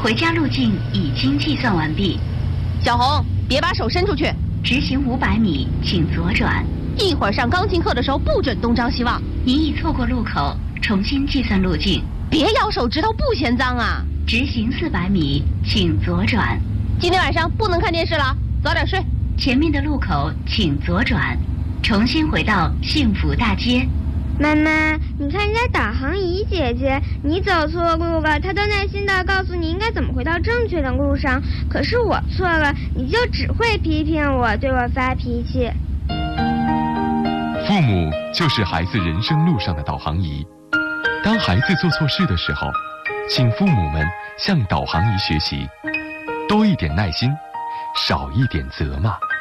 回家路径已经计算完毕。 小红，别把手伸出去。 直行500米，请左转。 一会儿上钢琴课的时候不准东张西望。 您已错过路口，重新计算路径。 别咬手指头，不嫌脏啊。 直行400米，请左转。 今天晚上不能看电视了，早点睡。 前面的路口请左转，重新回到幸福大街。 妈妈，你看人家导航仪姐姐，你走错路了，她都耐心地告诉你应该怎么回到正确的路上。可是我错了，你就只会批评我，对我发脾气。 父母就是孩子人生路上的导航仪。当孩子做错事的时候，请父母们向导航仪学习，多一点耐心，少一点责骂。